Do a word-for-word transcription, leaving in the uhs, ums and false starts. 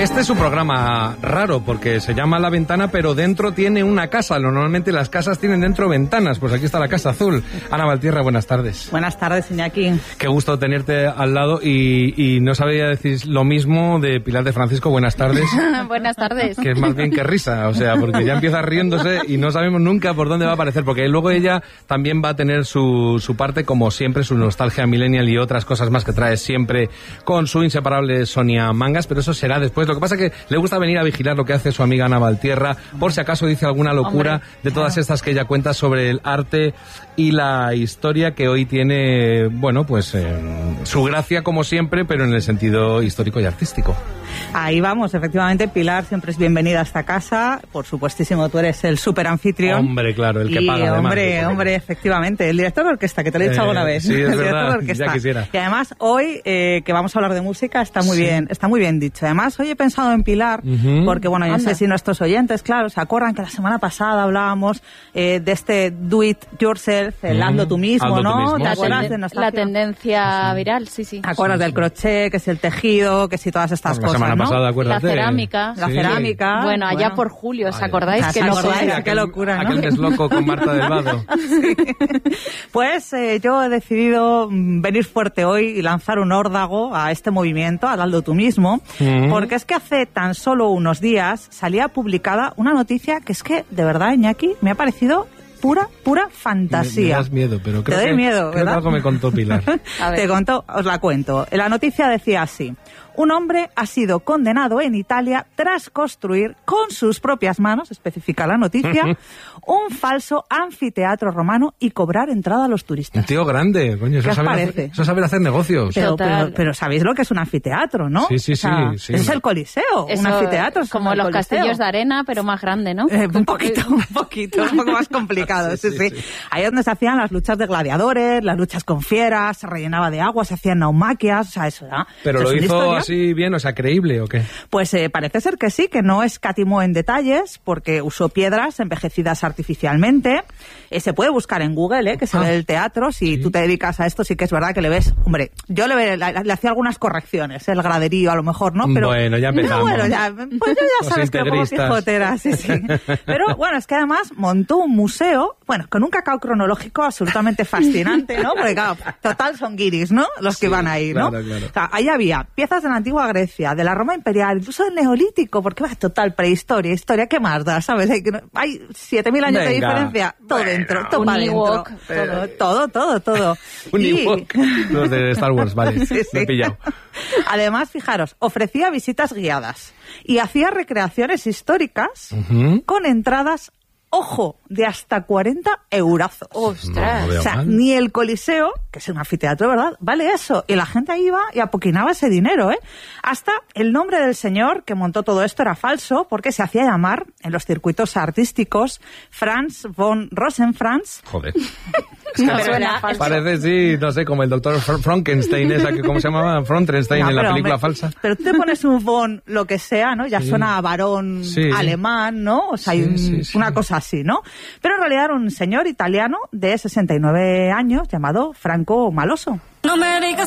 Este es su programa raro porque se llama La Ventana, pero dentro tiene una casa. Normalmente las casas tienen dentro ventanas. Pues aquí está la Casa Azul. Ana Valtierra, buenas tardes. Buenas tardes, Iñaki. Qué gusto tenerte al lado y, y no sabía decir lo mismo de Pilar de Francisco. Buenas tardes. Buenas tardes. Que es más bien que risa, o sea, porque ya empieza riéndose y no sabemos nunca por dónde va a aparecer, porque luego ella también va a tener su, su parte, como siempre, su nostalgia millennial y otras cosas más que trae siempre con su inseparable Sonia Mangas, pero eso será después. Lo que pasa es que le gusta venir a vigilar lo que hace su amiga Ana Valtierra, por si acaso dice alguna locura. Hombre, de todas estas que ella cuenta sobre el arte y la historia, que hoy tiene, bueno, pues eh, su gracia como siempre, pero en el sentido histórico y artístico. Ahí vamos, efectivamente, Pilar siempre es bienvenida a esta casa. Por supuestísimo, tú eres el super anfitrión. Hombre, claro, el que y, paga, además. Hombre, hombre, efectivamente, el director de orquesta, que te lo he dicho eh, alguna vez. Sí, es el verdad, de orquesta. Ya quisiera. Y además, hoy, eh, que vamos a hablar de música, está muy sí. bien, está muy bien dicho. Además, hoy he pensado en Pilar, uh-huh. porque, bueno, yo no sé si nuestros oyentes, claro, se acuerdan que la semana pasada hablábamos eh, de este do it yourself, el uh-huh. hazlo tú mismo, hazlo ¿no? Tú mismo. ¿Te acuerdas sí. de nostalgia? La tendencia ah, sí. viral, sí, sí. ¿Te acuerdas sí, del sí. crochet, que es el tejido, que si todas estas bueno, cosas, la semana ¿no? pasada, acuérdate. La cerámica. La sí. cerámica. Bueno, allá bueno. por julio, ¿os acordáis? Qué locura, qué locura, ¿no? Aquel desloco con Marta del Vado. Sí. Pues eh, yo he decidido venir fuerte hoy y lanzar un órdago a este movimiento, a Hazlo tú mismo, mm. porque es que hace tan solo unos días salía publicada una noticia que es que, de verdad, Iñaki, me ha parecido pura, pura fantasía. Me, me das miedo, pero creo, Te doy que, miedo, creo que algo me contó Pilar. Te contó, os la cuento. La noticia decía así: un hombre ha sido condenado en Italia tras construir con sus propias manos, especifica la noticia, un falso anfiteatro romano y cobrar entrada a los turistas. Un tío grande, coño, eso ¿Qué os sabe parece? Hacer, eso es saber hacer negocios. Pero, pero, pero sabéis lo que es un anfiteatro, ¿no? Sí, sí, o sea, sí, sí. Eso es el Coliseo, eso, un anfiteatro es como los Coliseo. castillos de arena, pero más grande, ¿no? Eh, un poquito, un poquito, un poco más complicado, sí, sí, sí, sí. Ahí es donde se hacían las luchas de gladiadores, las luchas con fieras, se rellenaba de agua, se hacían naumaquias, o sea, eso era... Pero eso lo es hizo así bien, o sea, ¿creíble o qué? Pues eh, parece ser que sí, que no escatimó en detalles, porque usó piedras envejecidas artificialmente. Eh, se puede buscar en Google, eh, que se ah. ve el teatro. Si sí. tú te dedicas a esto, sí que es verdad que le ves... Hombre, yo le, le, le, le hacía algunas correcciones, el graderío a lo mejor, ¿no? Pero, bueno, ya empezamos. No, bueno, ya, pues ya sabes que pongo quijotera, sí, sí. Pero bueno, es que además montó un museo, bueno, con un cacao cronológico absolutamente fascinante, ¿no? Porque claro, total son guiris, ¿no? Los que sí, van ahí, ¿no? Claro, claro. O sea, ahí había piezas de la antigua Grecia, de la Roma imperial, incluso del Neolítico, porque va, total prehistoria, historia, ¿qué más da? ¿Sabes? Hay, hay siete mil años Venga. de diferencia, todo bueno, dentro, todo para dentro. Todo, todo, todo, todo. Un Ewok, los de Star Wars, vale, sí, sí. Lo he pillado. Además, fijaros, ofrecía visitas guiadas y hacía recreaciones históricas uh-huh. con entradas, ojo, de hasta cuarenta eurazos. ¡Ostras! No, o sea, mal. ni el Coliseo, que es un anfiteatro, ¿verdad?, vale eso. Y la gente iba y apoquinaba ese dinero, ¿eh? Hasta el nombre del señor que montó todo esto era falso, porque se hacía llamar, en los circuitos artísticos, Franz von Rosenfranz. Joder. No, suena falso. Parece, sí, no sé, como el doctor Frankenstein, esa que, ¿cómo se llamaba? Frankenstein no, en la película hombre, falsa. Pero tú te pones un von, lo que sea, ¿no? Ya sí. suena a varón sí, alemán, ¿no? O sea, sí, hay un, sí, sí. una cosa así, ¿no? Pero en realidad era un señor italiano de sesenta y nueve años llamado Franco Maloso. No me digas